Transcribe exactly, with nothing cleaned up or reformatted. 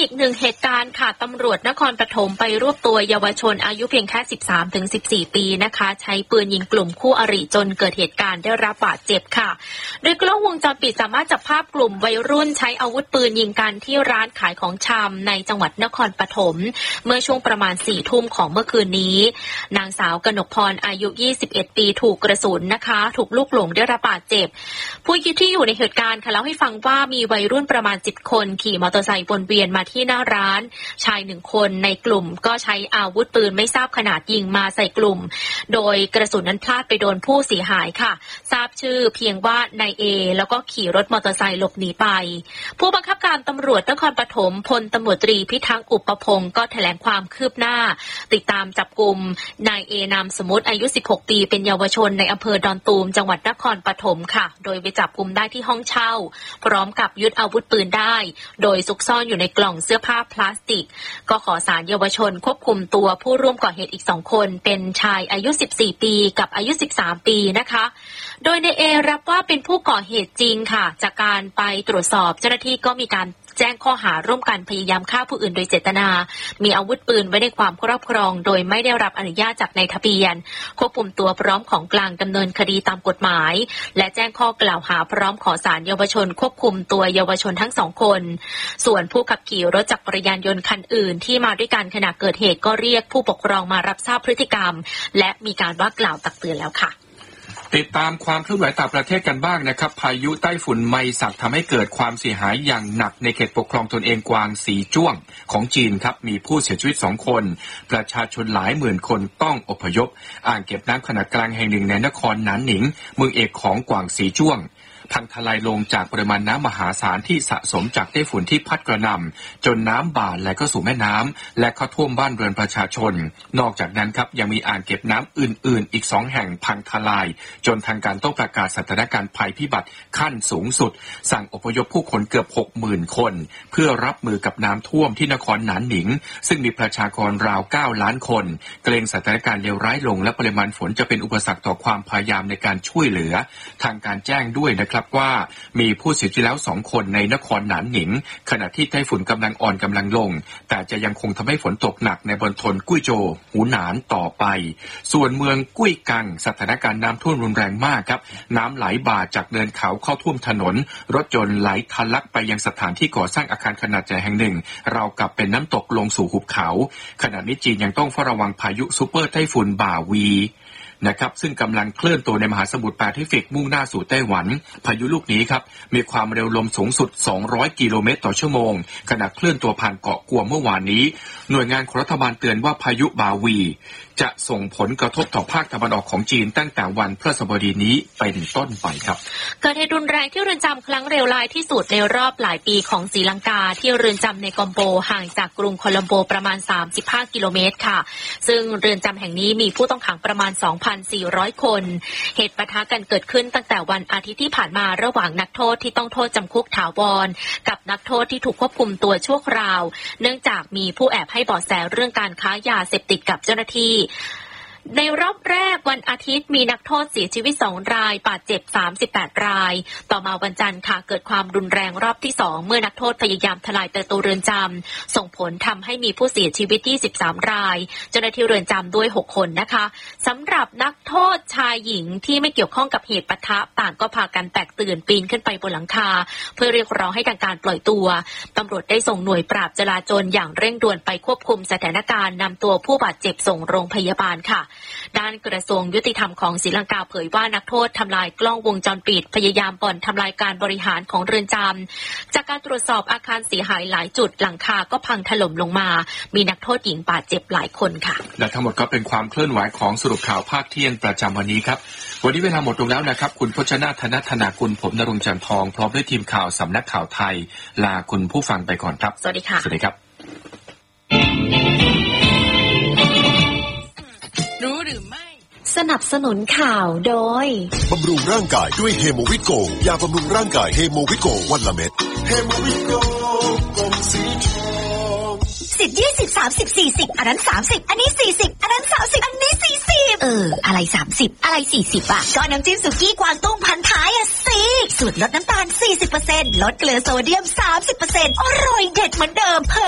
อีกหนึ่งเหตุการณ์ค่ะตำรวจนครปฐมไปรวบตัวเยาวชนอายุเพียงแค่ สิบสามถึงสิบสี่ ปีนะคะใช้ปืนยิงกลุ่มคู่อริจนเกิดเหตุการณ์ได้รับบาดเจ็บค่ะโดยกล้องวงจรปิดสามารถจับภาพกลุ่มวัยรุ่นใช้อาวุธปืนยิงกันที่ร้านขายของชำในจังหวัดนครปฐมเมื่อช่วงประมาณ สี่ ทุ่มของเมื่อคืนนี้นางสาวกนกพรอายุยี่สิบเอ็ดปีถูกกระสุนนะคะถูกลูกหลงได้รับบาดเจ็บผู้ที่อยู่ในเหตุการณ์ค่ะเล่าให้ฟังว่ามีวัยรุ่นประมาณสิบคนขี่มอเตอร์ไซค์วนเวียนมาที่หน้าร้านชายหนึ่งคนในกลุ่มก็ใช้อาวุธปืนไม่ทราบขนาดยิงมาใส่กลุ่มโดยกระสุนนั้นพลาดไปโดนผู้เสียหายค่ะทราบชื่อเพียงว่านายเอแล้วก็ขี่รถมอเตอร์ไซค์หลบหนีไปผู้บังคับการตำรวจนครปฐมพลตำรวจตรีพิทักษ์อุปพงศ์ก็แถลงความคืบหน้าติดตามจับกุมนายเอนามสมมุติอายุสิบหกปีเป็นเยาวชนในอำเภอดอนตูมจังหวัดนครปฐมค่ะโดยไปจับกุมได้ที่ห้องเช่าพร้อมกับยึดอาวุธปืนได้โดยซุกซ่อนอยู่ในกล่องเสื้อผ้าพลาสติกก็ขอศาลเยาวชนควบคุมตัวผู้ร่วมก่อเหตุอีกสองคนเป็นชายอายุสิบสี่ปีกับอายุสิบสามปีนะคะโดยนายเอรับว่าเป็นผู้ก่อเหตุจริงค่ะจากการไปตรวจสอบเจ้าหน้าที่ก็มีการแจ้งข้อหาร่วมกันพยายามฆ่าผู้อื่นโดยเจตนามีอาวุธปืนไว้ในความครอบครองโดยไม่ได้รับอนุญาตจากนายทะเบียนควบคุมตัวพร้อมของกลางดำเนินคดีตามกฎหมายและแจ้งข้อกล่าวหาพร้อมขอศาลเยาวชนควบคุมตัวเยาวชนทั้งสองคนส่วนผู้ขับขี่รถจักรยานยนต์คันอื่นที่มาด้วยกันขณะเกิดเหตุก็เรียกผู้ปกครองมารับทราบพฤติกรรมและมีการว่ากล่าวตักเตือนแล้วค่ะติดตามความเคลื่อนไหวต่างประเทศกันบ้างนะครับพายุไต้ฝุ่นไมซักทำให้เกิดความเสียหายอย่างหนักในเขตปกครองตนเองกวางสีจ้วงของจีนครับมีผู้เสียชีวิตสองคนประชาชนหลายหมื่นคนต้องอพยพอ่างเก็บน้ำขนาดกลางแห่งหนึ่งในนครหนานหนิงเมืองเอกของกวางสีจ้วงพังทลายลงจากปริมาณน้ำมหาศาลที่สะสมจากไต้ฝุ่นที่พัดกระหน่ำจนน้ำบ่าไหลเข้าสู่แม่น้ำและเข้าท่วมบ้านเรือนประชาชนนอกจากนั้นครับยังมีอ่างเก็บน้ำอื่นๆอีกสองแห่งพังทลายจนทางการต้องประกาศสถานการณ์ภัยพิบัติขั้นสูงสุดสั่งอพยพผู้คนเกือบ หกหมื่น คนเพื่อรับมือกับน้ำท่วมที่นครหนานหนิงซึ่งมีประชากรราวเก้าล้านคนเกรงสถานการณ์เลวร้ายลงและปริมาณฝนจะเป็นอุปสรรคต่อความพยายามในการช่วยเหลือทางการแจ้งด้วยนะครับว่ามีผู้เสียชีวิตแล้วสองคนในนครหนานหนิงขณะที่ไต้ฝุ่นกำลังอ่อนกำลังลงแต่จะยังคงทำให้ฝนตกหนักในมณฑลกุ้ยโจวหูหนานต่อไปส่วนเมืองกุ้ยกังสถานการณ์น้ำท่วมรุนแรงมากครับน้ำไหลบ่าจากเนินเขาเข้าท่วมถนนรถยนต์ไหลทะลักไปยังสถานที่ก่อสร้างอาคารขนาดใหญ่แห่งหนึ่งราวกับเป็นน้ำตกลงสู่หุบเขาขณะนี้จีนยังต้องเฝ้าระวังพายุซูเปอร์ไต้ฝุ่นบ่าวีนะครับซึ่งกำลังเคลื่อนตัวในมหาสมุทรแปซิฟิกมุ่งหน้าสู่ไต้หวันพายุลูกนี้ครับมีความเร็วลมสูงสุดสองร้อยกิโลเมตรต่อชั่วโมงขณะเคลื่อนตัวผ่านเกาะกัวเมื่อวานนี้หน่วยงานของรัฐบาลเตือนว่าพายุบาวีจะส่งผลกระทบต่อภาคตะวันออกของจีนตั้งแต่วันพฤหัสบดีนี้เป็นต้นไปครับเกิดเหตุรุนแรงที่เรือนจำครั้งเลวร้ายที่สุดในรอบหลายปีของศรีลังกาที่เรือนจำในกอมโบห่างจากกรุงโคลัมโบประมาณสามสิบห้ากิโลเมตรค่ะซึ่งเรือนจำแห่งนี้มีผู้ต้องขังประมาณ สองพันสี่ร้อย คนเหตุปะทะกันเกิดขึ้นตั้งแต่วันอาทิตย์ที่ผ่านมาระหว่างนักโทษที่ต้องโทษจำคุกถาวรกับนักโทษที่ถูกควบคุมตัวชั่วคราวเนื่องจากมีผู้แอบให้เบาะแสเรื่องการค้ายาเสพติดกับเจ้าหน้าที่ในรอบแรกวันอาทิตย์มีนักโทษเสียชีวิตสองรายบาดเจ็บสามสิบแปดรายต่อมาวันจันทร์ค่ะเกิดความรุนแรงรอบที่สองเมื่อนักโทษพยายามทลายประตูเรือนจำส่งผลทำให้มีผู้เสียชีวิตยี่สิบสามรายเจ้าหน้าที่เรือนจำด้วยหกคนนะคะสำหรับนักโทษชายหญิงที่ไม่เกี่ยวข้องกับเหตุปะทะต่างก็พากันแตกตื่นปีนขึ้นไปบนหลังคาเพื่อเรียกร้องให้ทางการปล่อยตัวตำรวจได้ส่งหน่วยปราบจลาจลอย่างเร่งด่วนไปควบคุมสถานการณ์นำตัวผู้บาดเจ็บส่งโรงพยาบาลค่ะด้านกระทรวงยุติธรรมของศรีลังกาเผยว่านักโทษทำลายกล้องวงจรปิดพยายามบ่อนทำลายการบริหารของเรือนจำจากการตรวจสอบอาคารเสียหายหลายจุดหลังคาก็พังถล่มลงมามีนักโทษหญิงบาดเจ็บหลายคนค่ะและทั้งหมดก็เป็นความเคลื่อนไหวของสรุปข่าวภาคเที่ยงประจำวันนี้ครับวันนี้เวลาหมดลงแล้วนะครับคุณพจนาธนธนากุลผมณรงค์จันทองพร้อมด้วยทีมข่าวสำนักข่าวไทยลาคุณผู้ฟังไปก่อนครับสวัสดีค่ะสวัสดีครับรู้หรือไม่สนับสนุนข่าวโดยบำรุงร่างกายด้วยเฮโมวิโกยาบำรุงร่างกายเฮโมวิโกวันละเม็ดเฮโมวิโกกลมสีทองสิบ ยี่สิบ สามสิบ สี่สิบอันนั้นสามสิบอันนี้สี่สิบอันนั้นสามสิบอันนี้สี่สิบเอออะไรสามสิบอะไรสี่สิบอ่ะก็น้ำจิ้มสุกี้กวางตุ้งพันท้ายอ่ะสิสูตรลดน้ำตาล สี่สิบเปอร์เซ็นต์ ลดเกลือโซเดียม สามสิบเปอร์เซ็นต์ อร่อยเด็ดเหมือนเดิม